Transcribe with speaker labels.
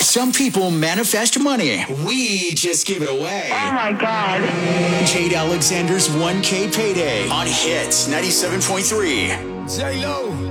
Speaker 1: some people manifest money, we just give it away.
Speaker 2: Oh my God.
Speaker 1: Jade Alexander's 1K Payday on Hits 97.3.
Speaker 3: J-Lo.